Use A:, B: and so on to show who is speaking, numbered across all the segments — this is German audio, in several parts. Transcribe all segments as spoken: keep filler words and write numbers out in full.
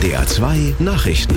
A: R zwei Nachrichten.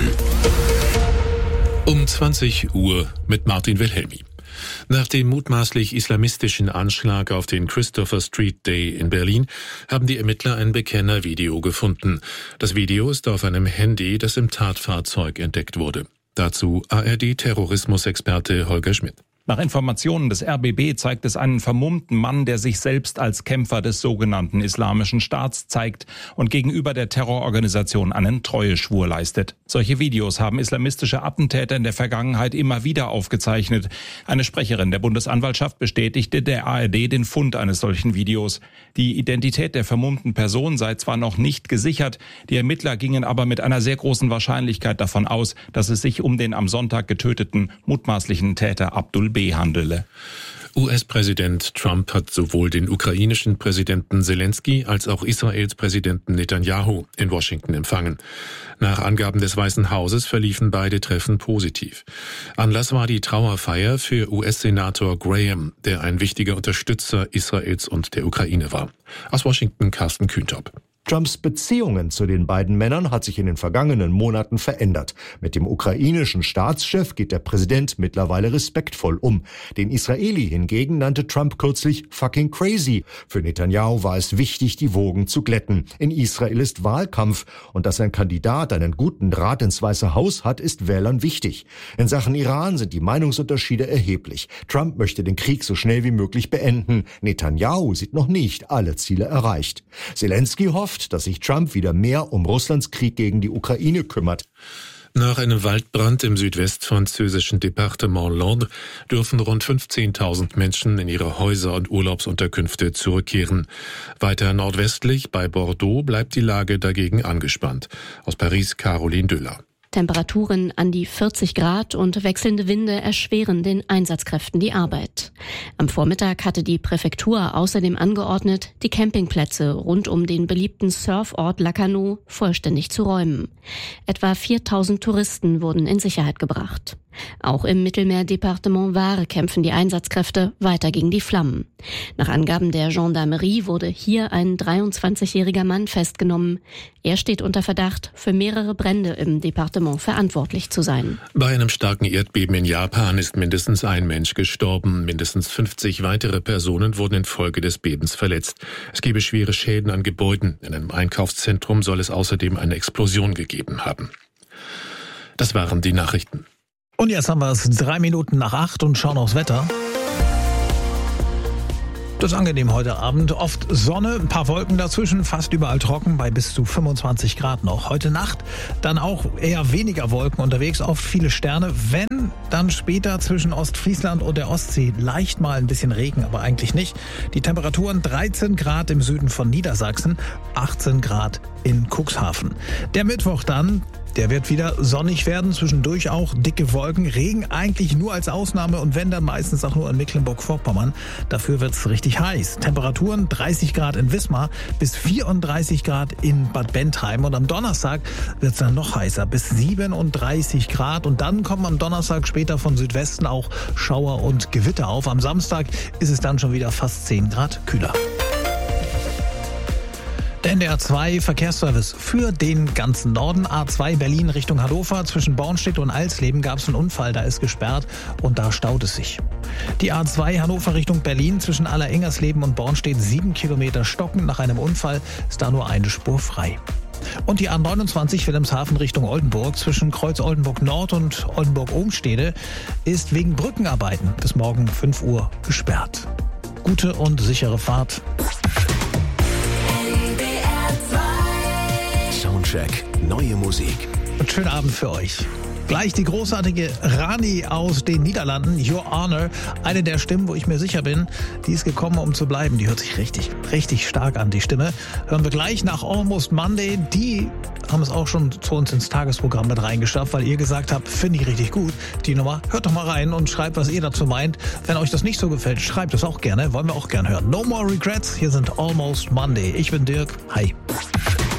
B: Um zwanzig Uhr mit Martin Wilhelmi. Nach dem mutmaßlich islamistischen Anschlag auf den Christopher Street Day in Berlin haben die Ermittler ein Bekennervideo gefunden. Das Video ist auf einem Handy, das im Tatfahrzeug entdeckt wurde. Dazu A R D-Terrorismusexperte Holger Schmidt.
C: Nach Informationen des R B B zeigt es einen vermummten Mann, der sich selbst als Kämpfer des sogenannten Islamischen Staats zeigt und gegenüber der Terrororganisation einen Treueschwur leistet. Solche Videos haben islamistische Attentäter in der Vergangenheit immer wieder aufgezeichnet. Eine Sprecherin der Bundesanwaltschaft bestätigte der A R D den Fund eines solchen Videos. Die Identität der vermummten Person sei zwar noch nicht gesichert, die Ermittler gingen aber mit einer sehr großen Wahrscheinlichkeit davon aus, dass es sich um den am Sonntag getöteten mutmaßlichen Täter Abdul B. handele.
B: U S-Präsident Trump hat sowohl den ukrainischen Präsidenten Zelensky als auch Israels Präsidenten Netanyahu in Washington empfangen. Nach Angaben des Weißen Hauses verliefen beide Treffen positiv. Anlass war die Trauerfeier für U S-Senator Graham, der ein wichtiger Unterstützer Israels und der Ukraine war. Aus Washington Carsten Kühntop.
D: Trumps Beziehungen zu den beiden Männern hat sich in den vergangenen Monaten verändert. Mit dem ukrainischen Staatschef geht der Präsident mittlerweile respektvoll um. Den Israeli hingegen nannte Trump kürzlich fucking crazy. Für Netanyahu war es wichtig, die Wogen zu glätten. In Israel ist Wahlkampf und dass ein Kandidat einen guten Draht ins Weiße Haus hat, ist Wählern wichtig. In Sachen Iran sind die Meinungsunterschiede erheblich. Trump möchte den Krieg so schnell wie möglich beenden. Netanyahu sieht noch nicht alle Ziele erreicht. Zelensky hofft, dass sich Trump wieder mehr um Russlands Krieg gegen die Ukraine kümmert.
B: Nach einem Waldbrand im südwestfranzösischen Departement L'Ordre dürfen rund fünfzehntausend Menschen in ihre Häuser und Urlaubsunterkünfte zurückkehren. Weiter nordwestlich bei Bordeaux bleibt die Lage dagegen angespannt. Aus Paris Caroline Döller.
E: Temperaturen an die vierzig Grad und wechselnde Winde erschweren den Einsatzkräften die Arbeit. Am Vormittag hatte die Präfektur außerdem angeordnet, die Campingplätze rund um den beliebten Surfort Lacanau vollständig zu räumen. Etwa viertausend Touristen wurden in Sicherheit gebracht. Auch im Mittelmeerdepartement Var kämpfen die Einsatzkräfte weiter gegen die Flammen. Nach Angaben der Gendarmerie wurde hier ein dreiundzwanzigjähriger Mann festgenommen. Er steht unter Verdacht, für mehrere Brände im Departement verantwortlich zu sein.
B: Bei einem starken Erdbeben in Japan ist mindestens ein Mensch gestorben. Mindestens fünfzig weitere Personen wurden infolge des Bebens verletzt. Es gebe schwere Schäden an Gebäuden. In einem Einkaufszentrum soll es außerdem eine Explosion gegeben haben. Das waren die Nachrichten.
F: Und jetzt haben wir es drei Minuten nach acht und schauen aufs Wetter. Das ist angenehm heute Abend. Oft Sonne, ein paar Wolken dazwischen, fast überall trocken bei bis zu fünfundzwanzig Grad noch. Heute Nacht dann auch eher weniger Wolken unterwegs, oft viele Sterne. Wenn, dann später zwischen Ostfriesland und der Ostsee leicht mal ein bisschen Regen, aber eigentlich nicht. Die Temperaturen dreizehn Grad im Süden von Niedersachsen, achtzehn Grad in Cuxhaven. Der Mittwoch dann, der wird wieder sonnig werden, zwischendurch auch dicke Wolken, Regen eigentlich nur als Ausnahme und wenn dann meistens auch nur in Mecklenburg-Vorpommern. Dafür wird's richtig heiß. Temperaturen dreißig Grad in Wismar bis vierunddreißig Grad in Bad Bentheim und am Donnerstag wird's dann noch heißer bis siebenunddreißig Grad und dann kommen am Donnerstag später von Südwesten auch Schauer und Gewitter auf. Am Samstag ist es dann schon wieder fast zehn Grad kühler. Der N D R zwei Verkehrsservice für den ganzen Norden. A zwei Berlin Richtung Hannover. Zwischen Bornstedt und Alsleben gab es einen Unfall, da ist gesperrt und da staut es sich. Die A zwei Hannover Richtung Berlin zwischen Allerengersleben und Bornstedt sieben Kilometer stocken. Nach einem Unfall ist da nur eine Spur frei. Und die A neunundzwanzig Wilhelmshaven Richtung Oldenburg zwischen Kreuz Oldenburg Nord und Oldenburg-Ohnstede ist wegen Brückenarbeiten bis morgen fünf Uhr gesperrt. Gute und sichere Fahrt.
A: Soundcheck, neue Musik.
F: Und schönen Abend für euch. Gleich die großartige Rani aus den Niederlanden, Your Honor. Eine der Stimmen, wo ich mir sicher bin, die ist gekommen, um zu bleiben. Die hört sich richtig, richtig stark an, die Stimme. Hören wir gleich nach Almost Monday. Die haben es auch schon zu uns ins Tagesprogramm mit reingeschafft, weil ihr gesagt habt, finde ich richtig gut, die Nummer. Hört doch mal rein und schreibt, was ihr dazu meint. Wenn euch das nicht so gefällt, schreibt es auch gerne. Wollen wir auch gerne hören. No More Regrets. Hier sind Almost Monday. Ich bin Dirk. Hi.